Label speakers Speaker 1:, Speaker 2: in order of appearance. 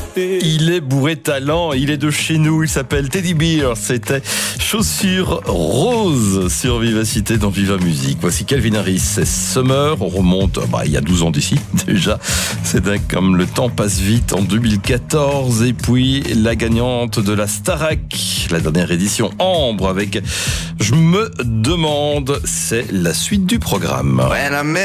Speaker 1: Il est bourré de talent, il est de chez nous, il s'appelle Teddy Bear. C'était Chaussures Roses sur Vivacité dans Viva Musique. Voici Calvin Harris, c'est Summer. On remonte il y a 12 ans d'ici déjà. C'est dingue comme le temps passe vite, en 2014. Et puis la gagnante de la Starac, la dernière édition, Ambre, avec Je me demande, c'est la suite du programme.